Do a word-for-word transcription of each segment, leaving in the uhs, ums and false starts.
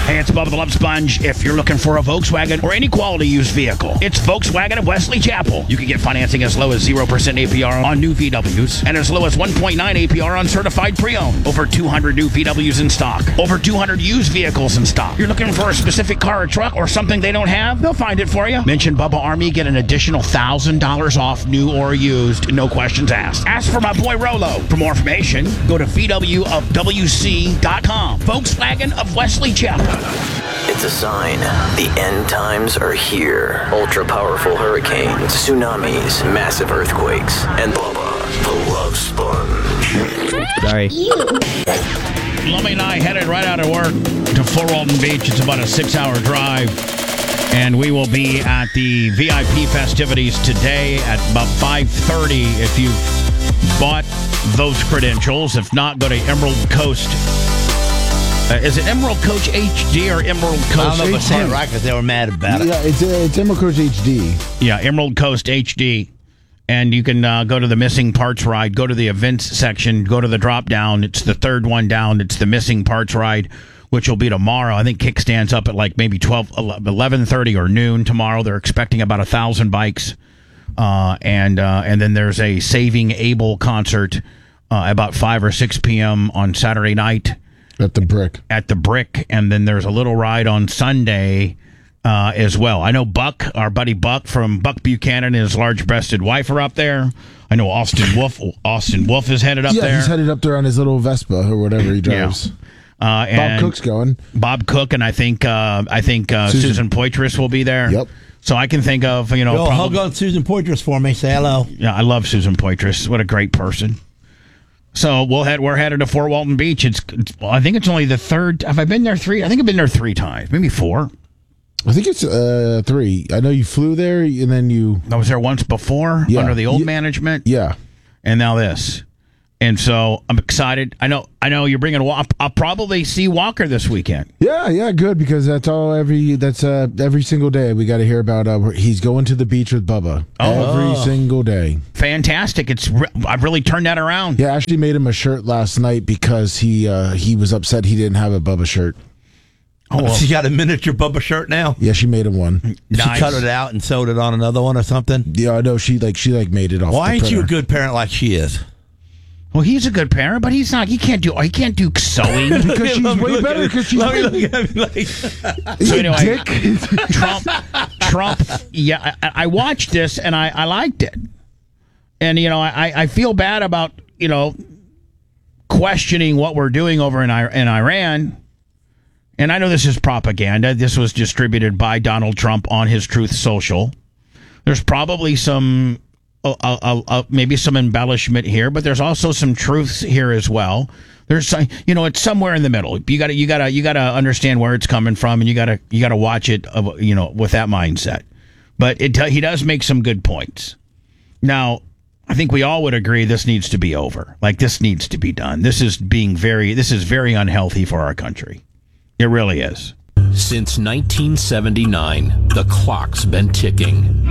Hey, it's Bubba the Love Sponge. If you're looking for a Volkswagen or any quality used vehicle, it's Volkswagen of Wesley Chapel. You can get financing as low as zero percent A P R on new V Ws and as low as one point nine A P R on certified pre-owned. Over two hundred new V Ws in stock. Over two hundred used vehicles in stock. You're looking for a specific car or truck or something they don't have? They'll find it for you. Mention Bubba Army, get an additional one thousand dollars off new or used. No questions asked. Ask for my boy Rolo. For more information, go to V W of W C dot com. Volkswagen of Wesley Chapel. It's a sign. The end times are here. Ultra-powerful hurricanes, tsunamis, massive earthquakes, and Bubba, the Love Sponge. Sorry. Lummy and I headed right out of work to Fort Walton Beach. It's about a six-hour drive. And we will be at the V I P festivities today at about five thirty. If you've bought those credentials, if not, go to Emerald Coast. Uh, is it Emerald Coach H D or Emerald Coast? I don't know if I said it right because they were mad about it. Yeah, it's, uh, it's Emerald Coach H D. Yeah, Emerald Coast H D. And you can uh, go to the missing parts ride, go to the events section, go to the drop down. It's the third one down. It's the missing parts ride, which will be tomorrow. I think Kickstand's up at like maybe twelve, eleven thirty or noon tomorrow. They're expecting about a thousand bikes. Uh, and uh, and then there's a Saving Abel concert uh, about five or six p.m. on Saturday night. At the Brick. At the Brick. And then there's a little ride on Sunday uh, as well. I know Buck, our buddy Buck from Buck Buchanan and his large-breasted wife are up there. I know Austin Wolf. Austin Wolf is headed up yeah, there. Yeah, he's headed up there on his little Vespa or whatever he drives. Yeah. Uh, and Bob Cook's going. Bob Cook, and I think uh, I think uh, Susan. Susan Poitras will be there. Yep. So I can think of, you know... Go probably, hug on Susan Poitras for me. Say hello. Yeah, I love Susan Poitras. What a great person. So we'll head. We're headed to Fort Walton Beach. It's, it's. Well, I think it's only the third. Have I been there three? I think I've been there three times, maybe four. I think it's uh, three. I know you flew there, and then you. I was there once before yeah. under the old yeah. management. Yeah, and now this, and so I'm excited. I know. I know you're bringing. I'll, I'll probably see Walker this weekend. Yeah, yeah, good because that's all. Every that's uh, every single day we got to hear about. Uh, he's going to the beach with Bubba oh. every single day. Fantastic! It's re- I've really turned that around. Yeah, I actually made him a shirt last night because he uh, he was upset he didn't have a Bubba shirt. Oh, well. She got a miniature Bubba shirt now. Yeah, she made him one. Nice. She cut it out and sewed it on another one or something. Yeah, I know. She like she like made it off. Why the ain't printer. you a good parent like she is? Well, he's a good parent, but he's not. He can't do. He can't do sewing because she's way better. Because she's Let me way look at me like. So anyway, Trump, Trump. Yeah, I, I watched this and I, I liked it, and you know I, I feel bad about you know questioning what we're doing over in in Iran, and I know this is propaganda. This was distributed by Donald Trump on his Truth Social. There's probably some. Uh, uh, uh, maybe some embellishment here, but there's also some truths here as well. There's, you know, it's somewhere in the middle. You got to, you got to, you got to understand where it's coming from, and you got to, you got to watch it, uh, you know, with that mindset. But it, he does make some good points. Now, I think we all would agree this needs to be over. Like this needs to be done. This is being very, this is very unhealthy for our country. It really is. Since nineteen seventy-nine, the clock's been ticking.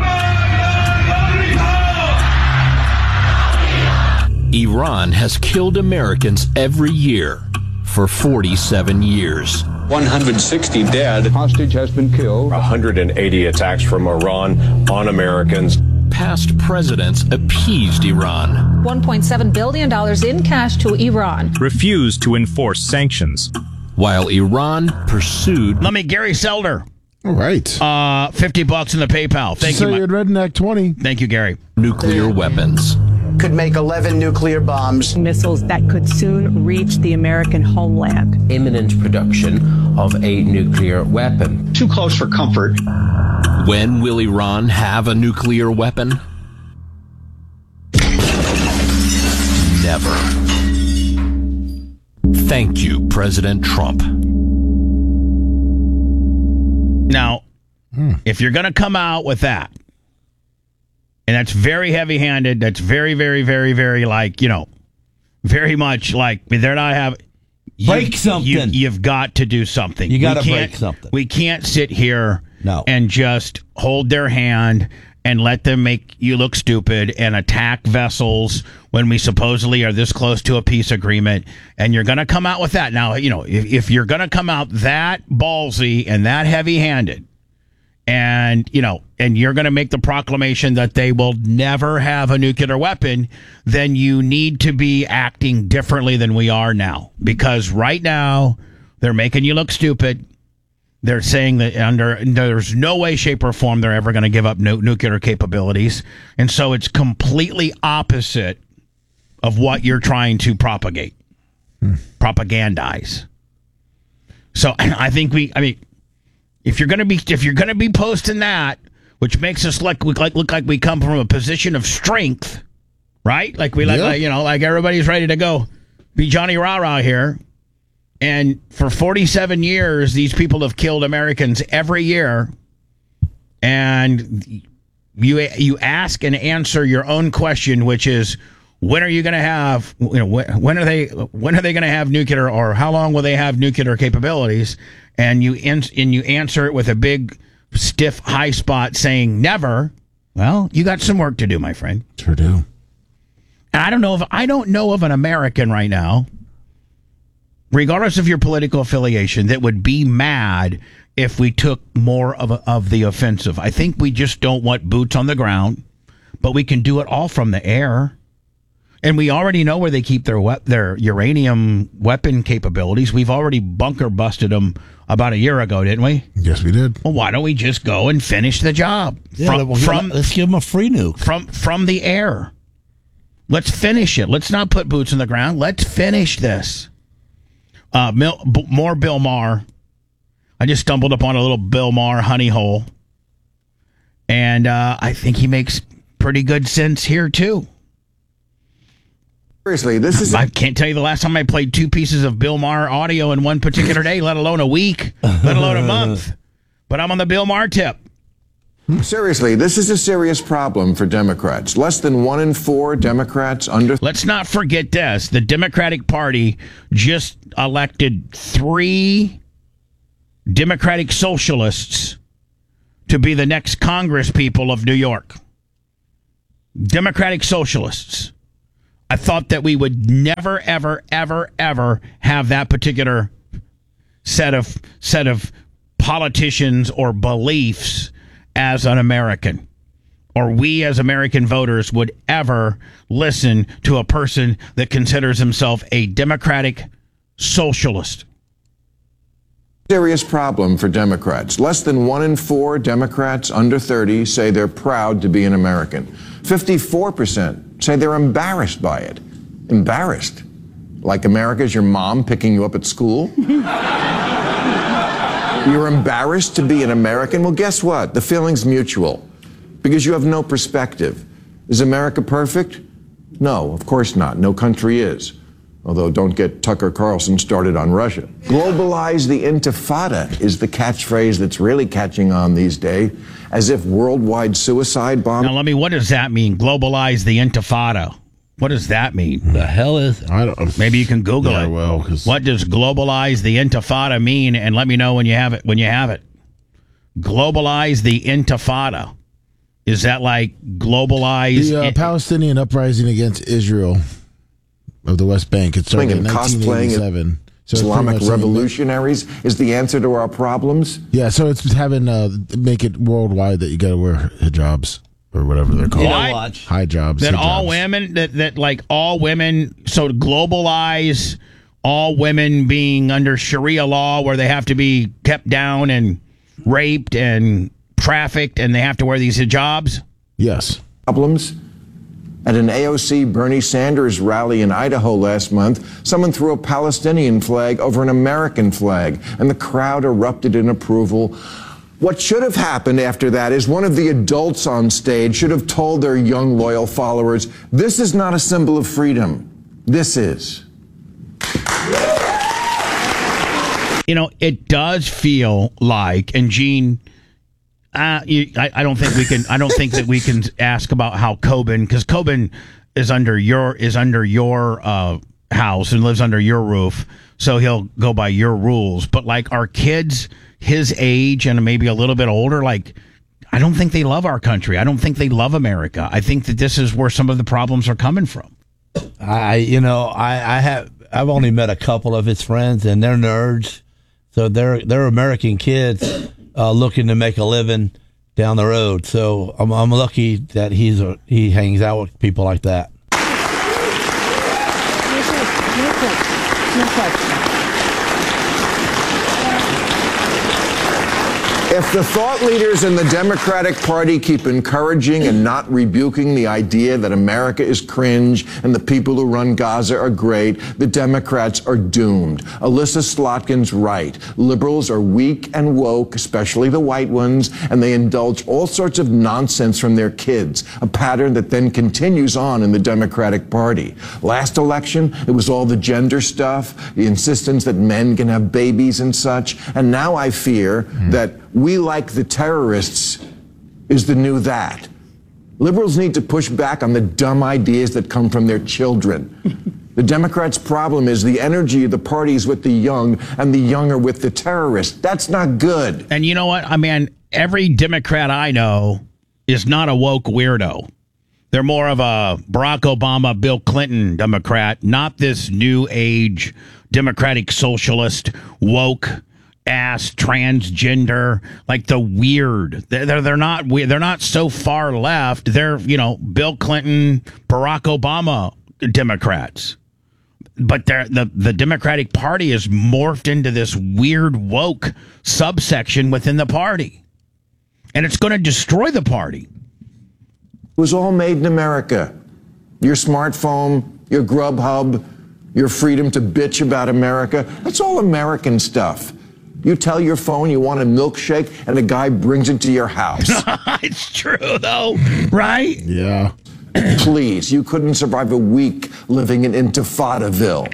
Iran has killed Americans every year for forty-seven years. one hundred sixty dead. Hostage has been killed. one hundred eighty attacks from Iran on Americans. Past presidents appeased Iran. one point seven billion dollars in cash to Iran. Refused to enforce sanctions. While Iran pursued... Let me, Gary Selder. All right. Uh, fifty bucks in the PayPal. Thank so you. So you had Redneck twenty. Thank you, Gary. Nuclear weapons. Could make eleven nuclear bombs. Missiles that could soon reach the American homeland. Imminent production of a nuclear weapon. Too close for comfort. When will Iran have a nuclear weapon? Never. Thank you, President Trump. Now, hmm. if you're going to come out with that, and that's very heavy-handed. That's very, very, very, very like, you know, very much like they're not having... Break you, something. You, you've got to do something. You got to break something. We can't sit here no. and just hold their hand and let them make you look stupid and attack vessels when we supposedly are this close to a peace agreement. And you're going to come out with that. Now, you know, if, if you're going to come out that ballsy and that heavy-handed, and, you know, and you're going to make the proclamation that they will never have a nuclear weapon, then you need to be acting differently than we are now. Because right now, they're making you look stupid. They're saying that under there's no way, shape, or form they're ever going to give up nu- nuclear capabilities. And so it's completely opposite of what you're trying to propagate, hmm. propagandize. So I think we, I mean, if you're going to be if you're going to be posting that, which makes us look, look like look like we come from a position of strength, right? Like we, yep. like, you know, like everybody's ready to go be Johnny Rah-Rah here. And for forty-seven years, these people have killed Americans every year. And you you ask and answer your own question, which is, when are you going to have, you know, when, when are they when are they going to have nuclear, or how long will they have nuclear capabilities? And you and you answer it with a big, stiff, high spot saying never. Well, you got some work to do, my friend. Sure do. And I don't know if I don't know of an American right now, regardless of your political affiliation, that would be mad if we took more of a, of the offensive. I think we just don't want boots on the ground, but we can do it all from the air. And we already know where they keep their we- their uranium weapon capabilities. We've already bunker busted them about a year ago, didn't we? Yes, we did. Well, why don't we just go and finish the job? Yeah, from, well, from, let's give them a free nuke. From, from the air. Let's finish it. Let's not put boots on the ground. Let's finish this. Uh, Mil- B- more Bill Maher. I just stumbled upon a little Bill Maher honey hole. And uh, I think he makes pretty good sense here, too. Seriously, this is... I can't tell you the last time I played two pieces of Bill Maher audio in one particular day, let alone a week, let alone a month. But I'm on the Bill Maher tip. Seriously, this is a serious problem for Democrats. Less than one in four Democrats under... Let's not forget this. The Democratic Party just elected three Democratic socialists to be the next Congress people of New York. Democratic socialists. I thought that we would never, ever, ever, ever have that particular set of set of politicians or beliefs as an American, or we as American voters would ever listen to a person that considers himself a democratic socialist. Serious problem for Democrats. Less than one in four Democrats under thirty say they're proud to be an American. fifty-four percent say they're embarrassed by it. Embarrassed. Like America's your mom picking you up at school? You're embarrassed to be an American? Well, guess what? The feeling's mutual. Because you have no perspective. Is America perfect? No, of course not. No country is. Although don't get Tucker Carlson started on Russia. Globalize the intifada is the catchphrase that's really catching on these days, as if worldwide suicide bombs... Now, let me, what does that mean? Globalize the intifada. What does that mean? The hell is... I don't... Maybe you can Google yeah, it. Well, cause... What does globalize the intifada mean? And let me know when you have it. When you have it. Globalize the intifada. Is that like globalize... The uh, in- Palestinian uprising against Israel of the West Bank. It started in nineteen eighty-seven. So Islamic revolutionaries is the answer to our problems? Yeah, so it's having uh, make it worldwide that you got to wear hijabs or whatever they're called. What? Hijabs. That hijabs. all women, that, that like all women, so globalize all women being under Sharia law where they have to be kept down and raped and trafficked and they have to wear these hijabs? Yes. Problems? At an A O C Bernie Sanders rally in Idaho last month, someone threw a Palestinian flag over an American flag, and the crowd erupted in approval. What should have happened after that is one of the adults on stage should have told their young, loyal followers, this is not a symbol of freedom. This is. You know, it does feel like, and Gene... Uh, you, I, I don't think we can. I don't think that we can ask about how Coben, because Coben is under your is under your uh, house and lives under your roof, so he'll go by your rules. But like our kids, his age and maybe a little bit older, like I don't think they love our country. I don't think they love America. I think that this is where some of the problems are coming from. I, you know, I, I have, I've only met a couple of his friends, and they're nerds. So they're they're American kids uh, looking to make a living down the road. So I'm I'm lucky that he's a, he hangs out with people like that. No question. If the thought leaders in the Democratic Party keep encouraging and not rebuking the idea that America is cringe and the people who run Gaza are great, the Democrats are doomed. Alyssa Slotkin's right. Liberals are weak and woke, especially the white ones, and they indulge all sorts of nonsense from their kids, a pattern that then continues on in the Democratic Party. Last election, it was all the gender stuff, the insistence that men can have babies and such, and now I fear mm. that we like the terrorists is the new that. Liberals need to push back on the dumb ideas that come from their children. The Democrats' problem is the energy of the parties with the young and the young are with the terrorists. That's not good. And you know what? I mean, every Democrat I know is not a woke weirdo. They're more of a Barack Obama, Bill Clinton Democrat, not this new age Democratic socialist woke ass transgender, like the weird. They're they're not weird. They're not so far left. They're, you know, Bill Clinton, Barack Obama Democrats. But they're, the the Democratic Party has morphed into this weird woke subsection within the party, and it's going to destroy the party. It was all made in America. Your smartphone, your Grubhub, your freedom to bitch about America. That's all American stuff. You tell your phone you want a milkshake, and a guy brings it to your house. It's true, though, right? Yeah. Please, you couldn't survive a week living in Intifadaville.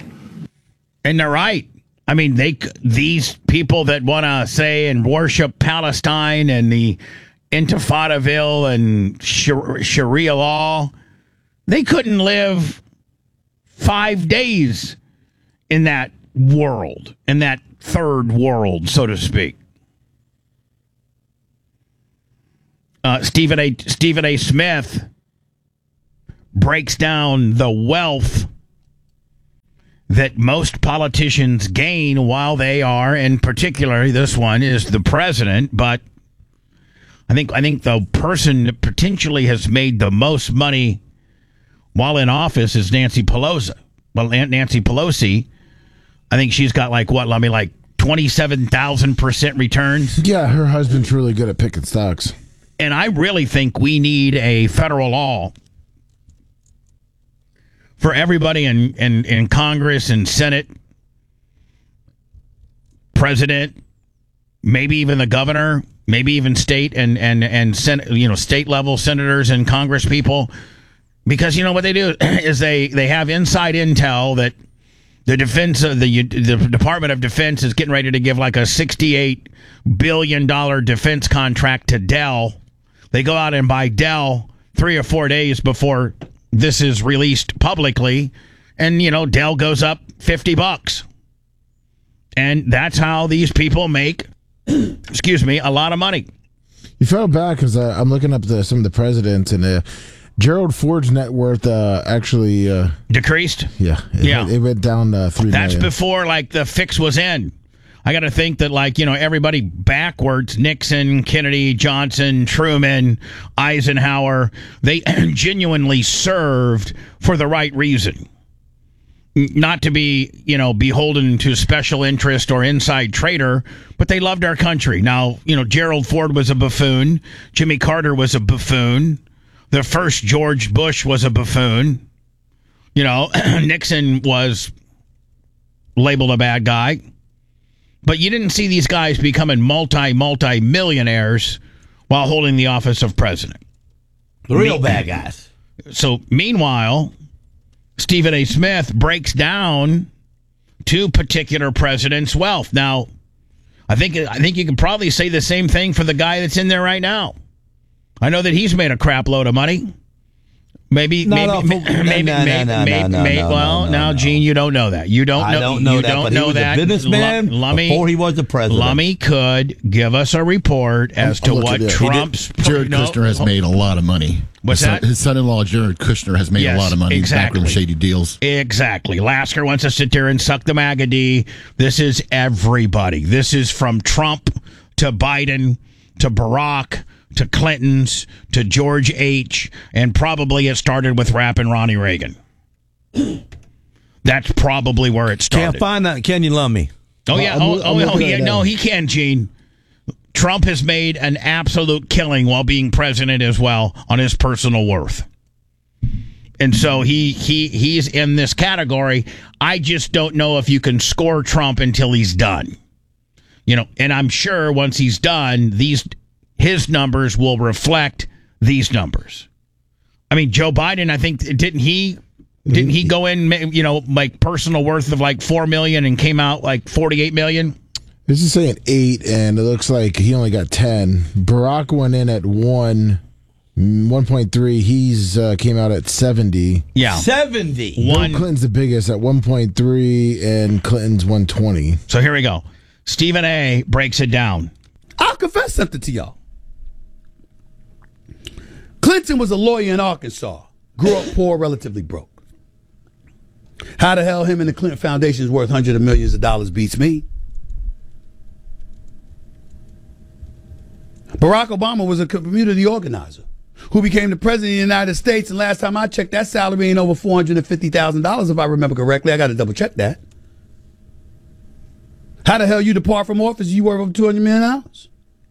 And they're right. I mean, they these people that want to say and worship Palestine and the Intifadaville and Sharia law, they couldn't live five days in that world, in that third world, so to speak. Uh, Stephen A. Stephen A. Smith breaks down the wealth that most politicians gain while they are, and particularly this one is the president. But I think I think the person that potentially has made the most money while in office is Nancy Pelosi. Well, Nancy Pelosi. I think she's got like, what, let me like twenty-seven thousand percent returns. Yeah, her husband's really good at picking stocks. And I really think we need a federal law for everybody in, in, in Congress and Senate, president, maybe even the governor, maybe even state and, and, and Senate, you know, state level senators and Congress people. Because, you know, what they do is they, they have inside intel that the defense, the the Department of Defense is getting ready to give like a sixty-eight billion dollars defense contract to Dell. They go out and buy Dell three or four days before this is released publicly, and you know Dell goes up fifty bucks, and that's how these people make, excuse me, a lot of money. You felt bad because uh, I'm looking up the, some of the presidents and. Uh, Gerald Ford's net worth uh, actually uh, decreased. Yeah, it, yeah, it went down uh, three. That's million. Before like the fix was in. I got to think that like you know everybody backwards: Nixon, Kennedy, Johnson, Truman, Eisenhower. They genuinely served for the right reason, not to be you know beholden to special interest or inside trader, but they loved our country. Now you know Gerald Ford was a buffoon. Jimmy Carter was a buffoon. The first George Bush was a buffoon. You know, Nixon was labeled a bad guy. But you didn't see these guys becoming multi, multi-millionaires while holding the office of president. The real Me- bad guys. So, meanwhile, Stephen A. Smith breaks down two particular presidents' wealth. Now, I think I think you can probably say the same thing for the guy that's in there right now. I know that he's made a crap load of money. Maybe, No, maybe, no, maybe, no, maybe, no, maybe, no, maybe, no, no, maybe- no, well, no, now, no. Gene, you don't know that. You don't I know. don't know you that, don't but he know was a that. businessman Lu- Lummy, before he was the president. Lummy could give us a report as I'm to looking what at it. Trump's. He did- Jared no, Kushner has made a lot of money. What's his son, that? His son-in-law, Jared Kushner, has made Yes, a lot of money. exactly. Backroom shady deals. Exactly. Lasker wants to sit there and suck the Magadee. This is everybody. This is from Trump to Biden to Barack to Clinton's to George H. And probably it started with rapping Ronnie Reagan. That's probably where it started. Can't find that. Can you love me? Oh, yeah. I'm- Oh, I'm oh, looking oh at yeah. it No, now. he can, Gene. Trump has made an absolute killing while being president as well on his personal worth. And so he he he's in this category. I just don't know if you can score Trump until he's done. You know, and I'm sure once he's done, these his numbers will reflect these numbers. I mean, Joe Biden, I think didn't he didn't he go in, you know, like personal worth of like four million and came out like forty-eight million? This is saying eight, and it looks like he only got ten. Barack went in at one, one point three. He's uh, came out at seventy. Yeah, seventy. One. Bill Clinton's the biggest at one point three, and Clinton's one twenty. So here we go. Stephen A. breaks it down. I'll confess something to y'all. Clinton was a lawyer in Arkansas. Grew up poor, relatively broke. How the hell him and the Clinton Foundation is worth hundreds of millions of dollars beats me. Barack Obama was a community organizer who became the president of the United States, and last time I checked, that salary ain't over four hundred fifty thousand dollars if I remember correctly. I got to double check that. How the hell you depart from office you worth over two hundred million dollars?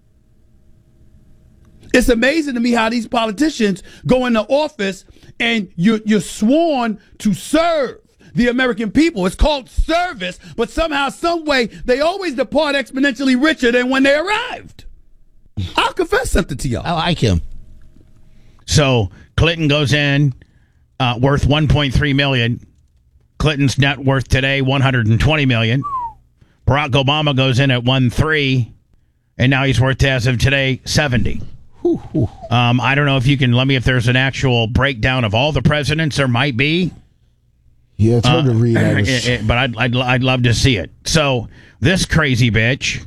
It's amazing to me how these politicians go into office and you're, you're sworn to serve the American people. It's called service, but somehow, some way, they always depart exponentially richer than when they arrived. I'll confess something to y'all. I like him. So Clinton goes in uh, worth one point three million dollars. Clinton's net worth today one hundred twenty million dollars. Barack Obama goes in at one point three, and now he's worth, as of today, seventy. Um, I don't know if you can let me if there's an actual breakdown of all the presidents. There might be. Yeah, it's hard uh, to read. I was... it, it, but I'd, I'd I'd love to see it. So this crazy bitch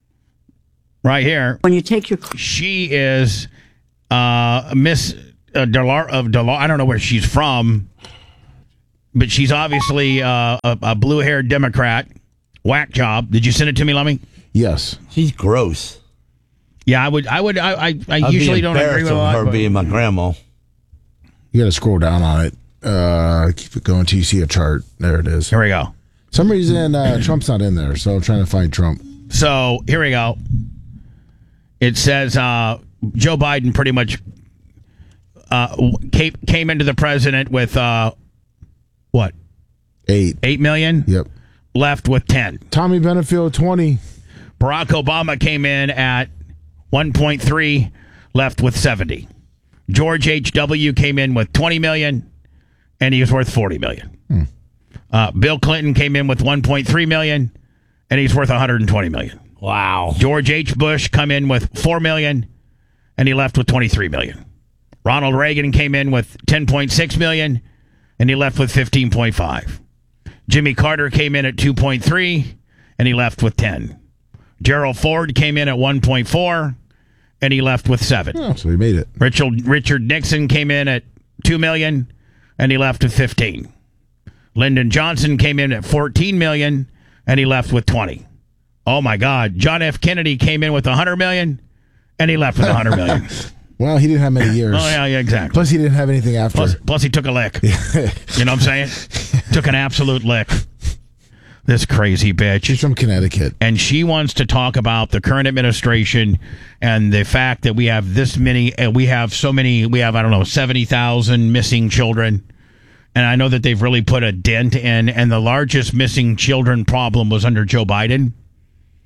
right here, when you take your, she is uh, Miss uh, Delar of Delar. I don't know where she's from, but she's obviously uh, a, a blue-haired Democrat. Whack job. Did you send it to me, Lummy? Yes. She's gross. Yeah, I would. I would. I. I, I I'd usually be don't agree with embarrassed a of lot, her but- being my grandma. You got to scroll down on it. Uh, keep it going until you see a chart. There it is. Here we go. Some reason uh, Trump's not in there, so I'm trying to find Trump. So here we go. It says uh, Joe Biden pretty much uh, came, came into the president with uh, what? Eight. Eight million? Yep. Left with ten. Tommy Benefield, twenty. Barack Obama came in at one point three, left with seventy. George H W came in with twenty million, and he was worth forty million. Hmm. Uh, Bill Clinton came in with one point three million, and he's worth one hundred twenty million. Wow. George H. Bush come in with four million, and he left with twenty-three million. Ronald Reagan came in with ten point six million, and he left with fifteen point five. Jimmy Carter came in at two point three, and he left with ten. Gerald Ford came in at one point four, and he left with seven. Oh, so he made it. Richard Richard Nixon came in at two million, and he left with fifteen. Lyndon Johnson came in at fourteen million, and he left with twenty. Oh my God! John F. Kennedy came in with one hundred million, and he left with one hundred million. Well, he didn't have many years. Oh yeah, yeah, exactly. Plus, he didn't have anything after. Plus, plus he took a lick. You know what I'm saying? Took an absolute lick. This crazy bitch. She's from Connecticut. And she wants to talk about the current administration and the fact that we have this many, uh, we have so many, we have, I don't know, seventy thousand missing children. And I know that they've really put a dent in, and the largest missing children problem was under Joe Biden. He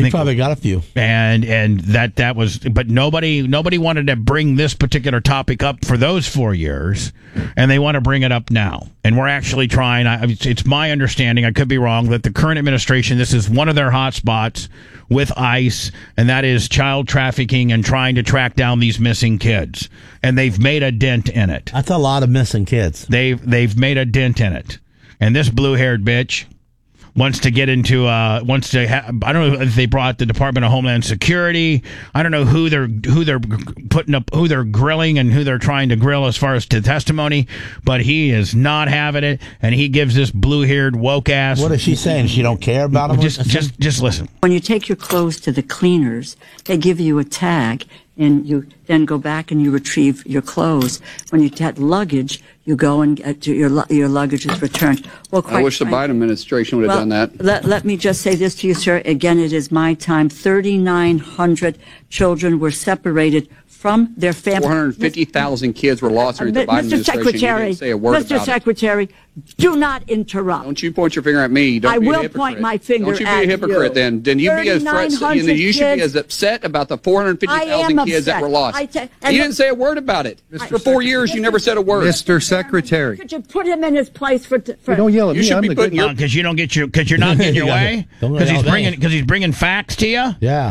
He probably got a few. And and that that was, but nobody nobody wanted to bring this particular topic up for those four years, and they want to bring it up now. And we're actually trying. I, it's, it's my understanding, I could be wrong, that the current administration, this is one of their hot spots with ICE, and that is child trafficking and trying to track down these missing kids. And they've made a dent in it. That's a lot of missing kids. They've they've made a dent in it. And this blue-haired bitch wants to get into, uh, wants to, ha- I don't know if they brought the Department of Homeland Security. I don't know who they're, who they're putting up, who they're grilling and who they're trying to grill as far as to testimony, but he is not having it, and he gives this blue-haired woke ass. What is she saying? She don't care about him? Just, just, just listen. When you take your clothes to the cleaners, they give you a tag, and you then go back and you retrieve your clothes. When you get luggage, you go and get your your luggage is returned. Well, quite I wish the Biden administration would have well, done that. Let, let me just say this to you, sir. Again, it is my time. thirty-nine hundred children were separated from their families. four hundred fifty thousand kids were lost during the Biden Mister administration. Secretary, You didn't say a word Mister about Secretary, it. do not interrupt. Don't you point your finger at me. Don't I be a will hypocrite. point my finger Don't you be at a hypocrite you. then. Then you be as threat, you, know, you should be as upset about the four hundred fifty thousand kids that were lost. I ta- you didn't say a word about it. For four years, you never said a word. Mister Secretary. Could you put him in his place for? for don't yell at you me. should I'm be the putting good your because you don't get your because you're not getting your way because he's bringing because he's bringing facts to you. Yeah.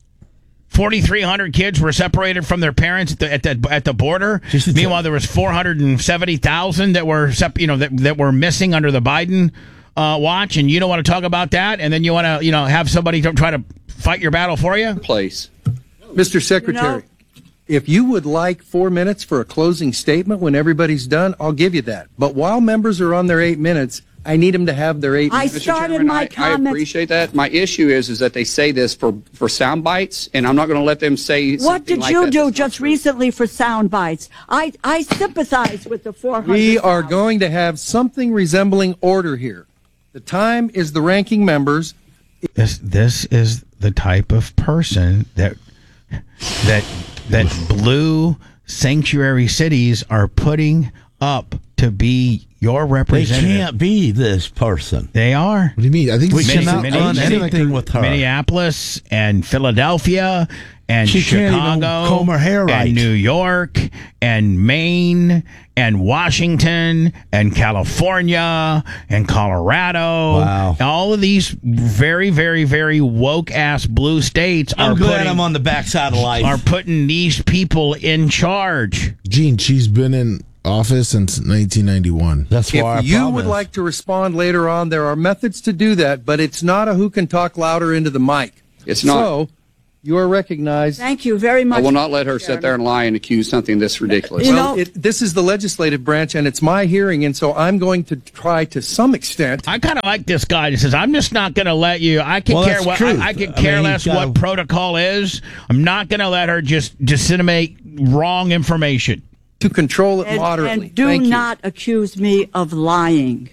forty-three hundred kids were separated from their parents at the at the, at the border. Meanwhile, there was four hundred seventy thousand that were sep- you know that that were missing under the Biden uh, watch, and you don't want to talk about that, and then you want to you know have somebody to try to fight your battle for you. Place, Mister Secretary. You know, if you would like four minutes for a closing statement when everybody's done, I'll give you that. But while members are on their eight minutes, I need them to have their eight I minutes. Mister started Chairman, my I, comments. I appreciate that. My issue is is that they say this for, for sound bites, and I'm not going to let them say something What did like you that. do That's just not true. recently for sound bites? I, I sympathize with the four hundred. We are going to have something resembling order here. The time is the ranking members. This this is the type of person that that that blue sanctuary cities are putting up to be your They representative. can't be this person. They are. What do you mean? I think We it's cannot Mini- run Mini- anything with her. Minneapolis and Philadelphia and She can't even Chicago comb her hair right. and New York and Maine and Washington and California and Colorado. Wow. All of these very, very, very woke ass blue states I'm are glad putting, I'm on the backside of life. are putting these people in charge. Gene, she's been in office since nineteen ninety-one. That's why If you would like to respond later on, there are methods to do that, but it's not a who can talk louder into the mic. It's not. So, you are recognized. Thank you very much. I will not let her sit there and lie and accuse something this ridiculous. You Well, know- it, this is the legislative branch, and it's my hearing, and so I'm going to try to some extent. I kind of like this guy that says, I'm just not going to let you. I can Well, care that's what truth. I, I can I care mean, less he's got what a- protocol is. I'm not going to let her just disseminate wrong information. To control it and, moderately. and do Thank you. not accuse me of lying.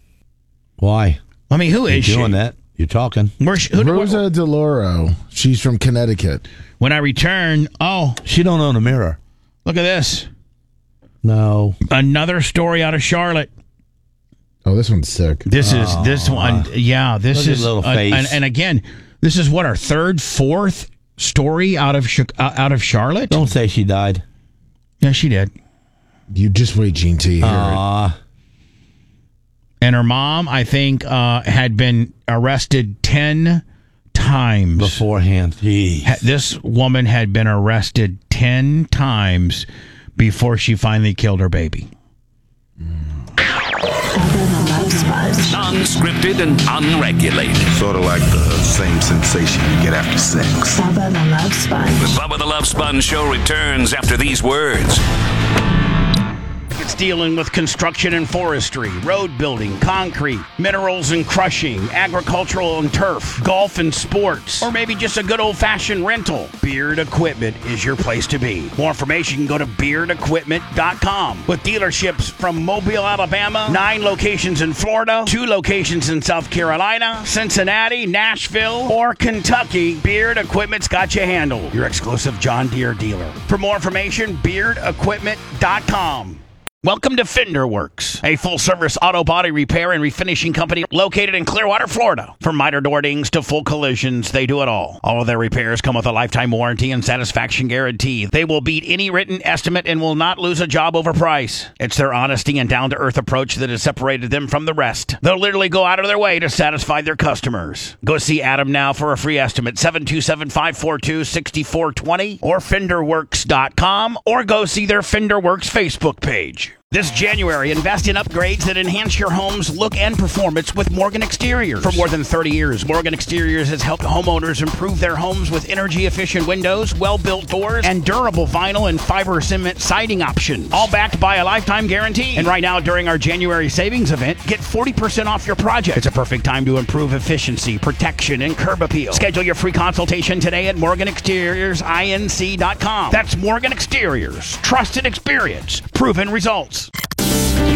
Why? I mean, who You're is she? doing that? You're talking. Where she- who- Rosa DeLauro. She's from Connecticut. When I return, oh, She don't own a mirror. look at this. No. Another story out of Charlotte. Oh, this one's sick. This is this one. Yeah, this Look at is his little uh, face. and, and again, this is what our third, fourth story out of Chi- uh, out of Charlotte. Don't say she died. Yeah, she did. You just wait, Gene, till you hear it. Aw. And her mom, I think, uh, had been arrested ten times Beforehand. Jeez. Ha- This woman had been arrested ten times before she finally killed her baby. Non-scripted and unregulated. Sort of like the same sensation you get after sex. Bubba the Love Sponge. The Bubba the Love Sponge show returns after these words. It's dealing with construction and forestry, road building, concrete, minerals and crushing, agricultural and turf, golf and sports, or maybe just a good old-fashioned rental. Beard Equipment is your place to be. More information, you can go to beard equipment dot com. With dealerships from Mobile, Alabama, nine locations in Florida, two locations in South Carolina, Cincinnati, Nashville, or Kentucky, Beard Equipment's got you handled. Your exclusive John Deere dealer. For more information, beard equipment dot com. Welcome to Fender Works, a full-service auto body repair and refinishing company located in Clearwater, Florida. From miter door dings to full collisions, they do it all. All of their repairs come with a lifetime warranty and satisfaction guarantee. They will beat any written estimate and will not lose a job over price. It's their honesty and down-to-earth approach that has separated them from the rest. They'll literally go out of their way to satisfy their customers. Go see Adam now for a free estimate, seven two seven, five four two, six four two zero or fender works dot com, or go see their Fender Works Facebook page. This January, invest in upgrades that enhance your home's look and performance with Morgan Exteriors. For more than thirty years, Morgan Exteriors has helped homeowners improve their homes with energy-efficient windows, well-built doors, and durable vinyl and fiber cement siding options. All backed by a lifetime guarantee. And right now, during our January savings event, get forty percent off your project. It's a perfect time to improve efficiency, protection, and curb appeal. Schedule your free consultation today at morgan exteriors inc dot com. That's Morgan Exteriors. Trusted experience. Proven results.